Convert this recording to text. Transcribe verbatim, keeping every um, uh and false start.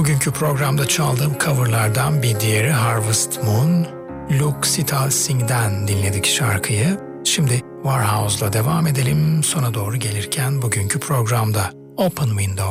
Bugünkü programda çaldığım coverlardan bir diğeri Harvest Moon, Luke Sital Singh'den dinledik şarkıyı. Şimdi Warhouse'la devam edelim, sona doğru gelirken bugünkü programda Open Window.